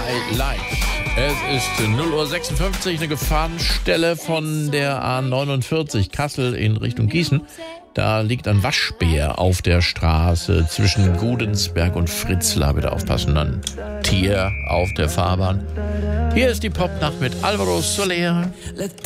Light. Es ist 0:56 Uhr, eine Gefahrenstelle von der A49 Kassel in Richtung Gießen. Da liegt ein Waschbär auf der Straße zwischen Gudensberg und Fritzlar. Bitte aufpassen, ein Tier auf der Fahrbahn. Hier ist die Popnacht mit Alvaro Soler.